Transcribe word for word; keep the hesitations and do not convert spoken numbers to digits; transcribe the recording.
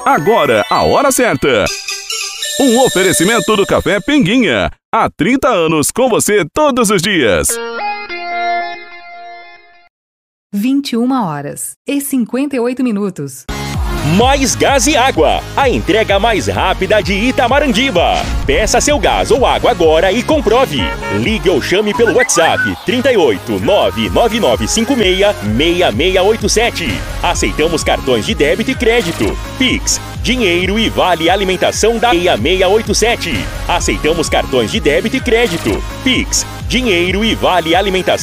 Agora, a hora certa. Um oferecimento do Café Pinguinha. Há trinta anos com você todos os dias. vinte e uma horas e cinquenta e oito minutos. Mais Gás e Água, a entrega mais rápida de Itamarandiba. Peça seu gás ou água agora e comprove. Ligue ou chame pelo WhatsApp trinta e oito, nove nove nove cinco seis, seis seis oito sete. Aceitamos cartões de débito e crédito, Pix, dinheiro e vale alimentação da seis seis oito sete. Aceitamos cartões de débito e crédito, Pix, dinheiro e vale alimentação